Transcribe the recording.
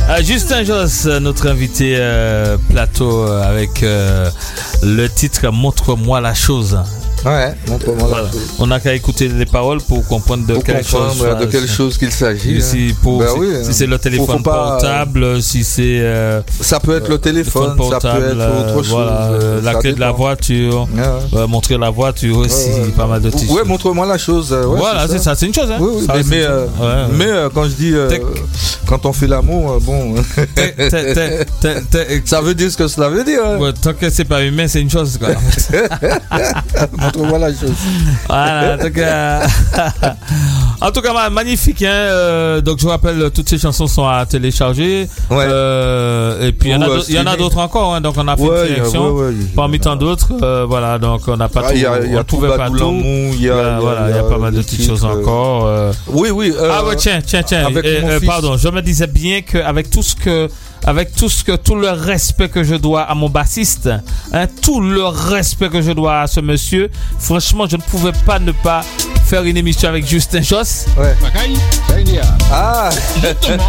Justin Joss, notre invité plateau avec le titre Montre-moi la chose. Ouais, montre-moi la chose. On n'a qu'à écouter les paroles pour comprendre de quelle chose qu'il s'agit. Si c'est le téléphone portable, si c'est. Ça peut être le téléphone portable, ça peut être autre chose. Voilà, la clé de la voiture, montrer la voiture aussi, pas mal de tissus. Ouais, montre-moi la chose. Voilà, c'est ça, c'est une chose. Hein. Oui, mais quand je dis. Quand on fait l'amour, bon. Ça veut dire ce que cela veut dire. Ouais, tant que c'est pas humain, c'est une chose, quoi. Montre-moi la chose. Voilà, en tout cas, magnifique. Hein? Donc, je vous rappelle, toutes ces chansons sont à télécharger. Ouais. Et puis, il y en a d'autres encore. Hein? Donc, on a fait une sélection. Parmi tant d'autres. Voilà, donc, on n'a pas tout. On ne trouvait pas tout. Il y a pas mal de petites choses encore. Oui. Ah ouais, tiens. Pardon, je me disais bien qu'avec tout le respect que je dois à mon bassiste, hein, tout le respect que je dois à ce monsieur, franchement, je ne pouvais pas ne pas faire une émission avec Justin Joss. Ouais. Ah.